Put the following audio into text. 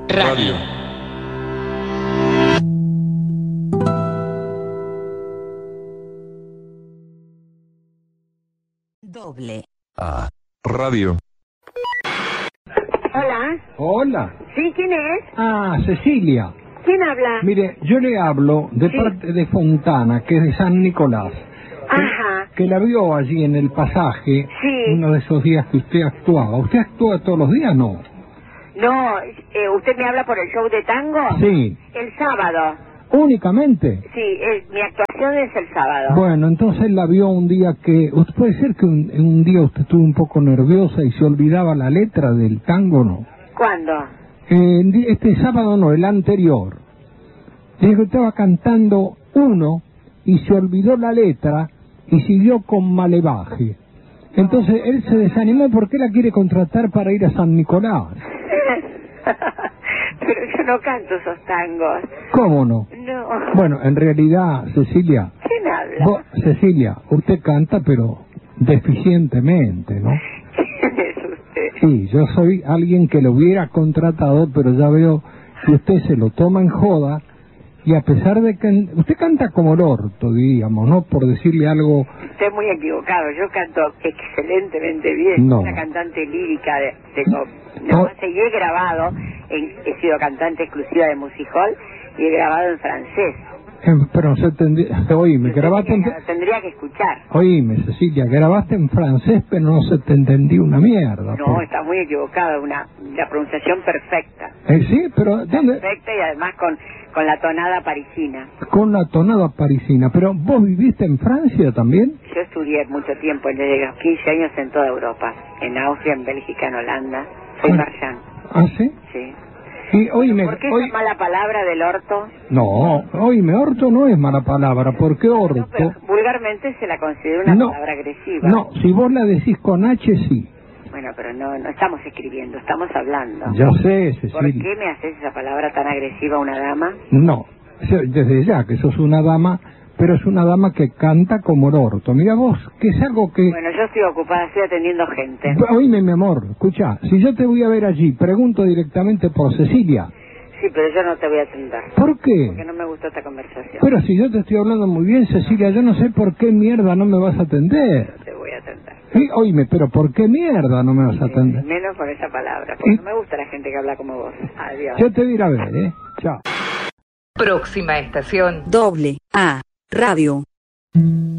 Radio. Doble A. Radio. Hola. Hola. ¿Sí? ¿Quién es? Ah, Cecilia. ¿Quién habla? Mire, yo le hablo de Sí. parte de Fontana, que es de San Nicolás. Ajá. Que la vio allí en el pasaje, Sí. uno de esos días que usted actuaba. ¿Usted actúa todos los días, no? No, ¿usted me habla por el show de tango? Sí. El sábado. ¿Únicamente? Sí, mi actuación es el sábado. Bueno, entonces la vio un día que... ¿Puede ser que un día usted estuvo un poco nerviosa y se olvidaba la letra del tango, no? ¿Cuándo? Este sábado no, el anterior. Dijo que estaba cantando uno y se olvidó la letra y siguió con Malevaje. Entonces él se desanimó porque la quiere contratar para ir a San Nicolás. Pero yo no canto esos tangos. ¿Cómo no? No. Bueno, en realidad, Cecilia, ¿Quién habla? Cecilia, usted canta pero deficientemente, ¿no? ¿Quién es usted? Sí, yo soy alguien que lo hubiera contratado, pero ya veo que usted se lo toma en joda y a pesar de que usted canta como el orto, diríamos, ¿no? Por decirle algo. Estoy muy equivocado. Yo canto excelentemente bien. No. Soy una cantante lírica. No sé, y he grabado. He sido cantante exclusiva de Music Hall y he grabado en francés. Pero no se tendría. Oíme, grabaste en. Tendría que escuchar. Oíme, Cecilia, grabaste en francés, pero no se te entendí una mierda. No, está muy equivocado. La pronunciación perfecta. Sí, pero ¿dónde? Perfecta y además con la tonada parisina. Con la tonada parisina. Pero ¿vos viviste en Francia también? Yo estudié mucho tiempo, desde los 15 años en toda Europa. En Austria, en Bélgica, en Holanda. Soy marchand. ¿Ah, sí? Sí. Y oíme, ¿Por qué esa mala palabra del orto? No, oíme, orto no es mala palabra, porque orto... No, pero vulgarmente se la considera una palabra agresiva. No, si vos la decís con H, sí. Bueno, pero no estamos escribiendo, estamos hablando. Ya sé, Cecilia. ¿Por qué me haces esa palabra tan agresiva a una dama? No, desde ya que sos una dama, pero es una dama que canta como el orto. Mira vos, que es algo que... Bueno, yo estoy ocupada, estoy atendiendo gente. Oíme, mi amor, escucha, si yo te voy a ver allí, pregunto directamente por Cecilia. Sí, pero yo no te voy a atender. ¿Por qué? Porque no me gustó esta conversación. Pero si yo te estoy hablando muy bien, Cecilia, yo no sé por qué mierda no me vas a atender. No te voy a atender. Sí, oíme, pero ¿por qué mierda no me vas a atender? Menos por esa palabra, porque no me gusta la gente que habla como vos. Adiós. Yo te voy a ir a ver, ¿eh? Chao. Próxima estación. Doble A Radio.